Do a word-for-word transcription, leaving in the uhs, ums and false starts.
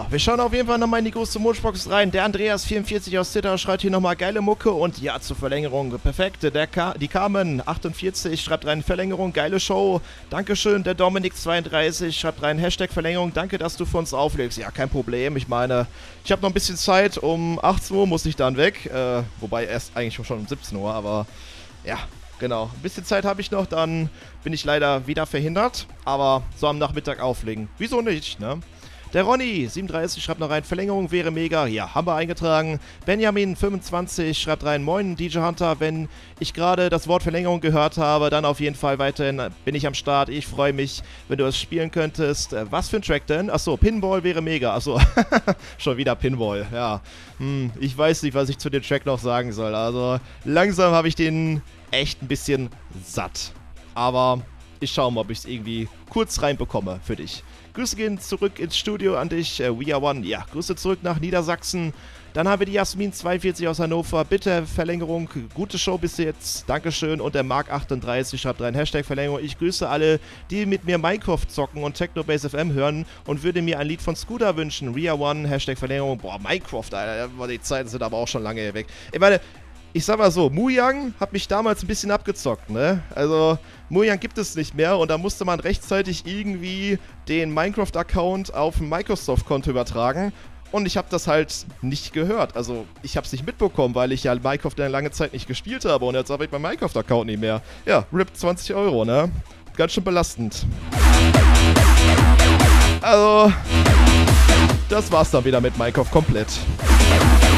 wir schauen auf jeden Fall nochmal in die große Wunschbox rein. Der Andreas vierundvierzig aus Zitter schreibt hier nochmal geile Mucke und ja, zur Verlängerung, perfekt. Der Ka- die Carmen achtundvierzig schreibt rein Verlängerung, geile Show. Dankeschön. Der Dominik zweiunddreißig schreibt rein Hashtag Verlängerung, danke, dass du für uns auflegst. Ja, kein Problem. Ich meine, ich habe noch ein bisschen Zeit. Um achtzehn Uhr muss ich dann weg. Äh, wobei erst eigentlich schon um siebzehn Uhr, aber ja, genau. Ein bisschen Zeit habe ich noch, dann bin ich leider wieder verhindert. Aber so am Nachmittag auflegen. Wieso nicht, ne? Der Ronny, siebenunddreißig, schreibt noch rein, Verlängerung wäre mega. Ja, haben wir eingetragen. Benjamin, fünfundzwanzig, schreibt rein, moin D J Hunter, wenn ich gerade das Wort Verlängerung gehört habe, dann auf jeden Fall weiterhin bin ich am Start. Ich freue mich, wenn du es spielen könntest. Äh, was für ein Track denn? Achso, Pinball wäre mega. Achso, schon wieder Pinball, ja. Hm, ich weiß nicht, was ich zu dem Track noch sagen soll. Also, langsam habe ich den echt ein bisschen satt. Aber ich schaue mal, ob ich es irgendwie kurz reinbekomme für dich. Grüße gehen zurück ins Studio an dich, äh, We Are One. Ja, Grüße zurück nach Niedersachsen. Dann haben wir die Jasmin zweiundvierzig aus Hannover. Bitte Verlängerung, gute Show bis jetzt. Dankeschön. Und der Mark achtunddreißig schreibt rein, Hashtag Verlängerung. Ich grüße alle, die mit mir Minecraft zocken und Technobase F M hören und würde mir ein Lied von Scooter wünschen. We Are One, Hashtag Verlängerung. Boah, Minecraft, Alter, die Zeiten sind aber auch schon lange weg. Ich meine, ich sag mal so, Muyang hat mich damals ein bisschen abgezockt, ne? Also, Muyang gibt es nicht mehr und da musste man rechtzeitig irgendwie den Minecraft-Account auf ein Microsoft-Konto übertragen und ich habe das halt nicht gehört. Also, ich habe es nicht mitbekommen, weil ich ja Minecraft eine lange Zeit nicht gespielt habe und jetzt habe ich meinen Minecraft-Account nicht mehr. Ja, R I P zwanzig Euro, ne? Ganz schön belastend. Also, das war's dann wieder mit Minecraft komplett.